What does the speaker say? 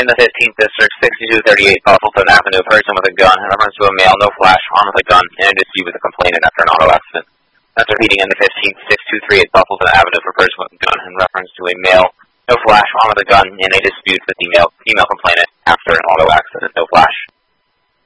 In the 15th District, 6238 Buffleton Avenue, a person with a gun in reference to a male, no flash, armed with a gun, in a dispute with a complainant after an auto accident. That's repeating in the 15th, 6238 Buffleton Avenue, for a person with a gun in reference to a male, no flash, armed with a gun, in a dispute with the female complainant after an auto accident, no flash.